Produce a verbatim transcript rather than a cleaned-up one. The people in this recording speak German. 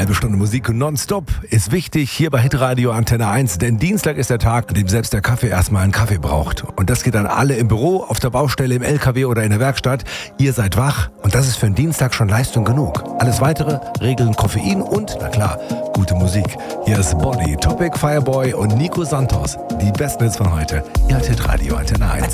halbe Stunde Musik nonstop ist wichtig hier bei Hitradio Antenne eins, denn Dienstag ist der Tag, an dem selbst der Kaffee erstmal einen Kaffee braucht. Und das geht an alle im Büro, auf der Baustelle, im L K W oder in der Werkstatt. Ihr seid wach und das ist für einen Dienstag schon Leistung genug. Alles Weitere regeln Koffein und, na klar, gute Musik. Hier ist Body, Topic, Fireboy und Nico Santos. Die besten Hits von heute. Ihr hört Hitradio Antenne eins.